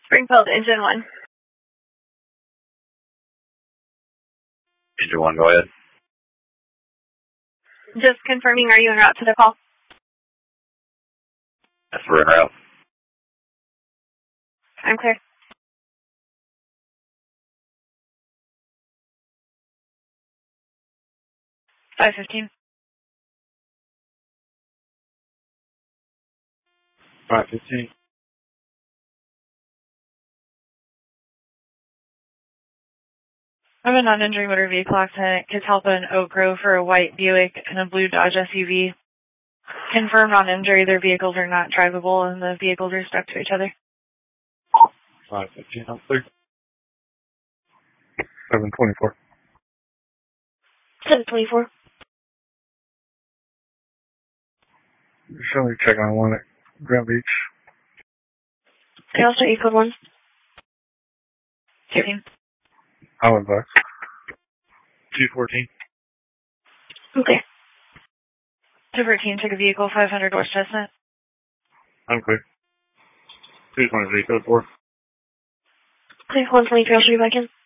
Springfield, engine 1. Engine 1, go ahead. Just confirming, are you en route to the call? Yes, we're en route. I'm clear. $515. 515. I have a non-injury motor vehicle accident. Kids help in Oak Grove for a white Buick and a blue Dodge SUV. Confirmed non-injury, their vehicles are not drivable and the vehicles are stuck to each other. 515, I'm clear. 724. 724. Show me check on one at Grand Beach. Can I also E-code 1? 15. Island Bucks. 214. Okay. 214, check a vehicle, 500 West Chestnut. I'm clear. 223, code 4. Clear, 123, I'll show you back in.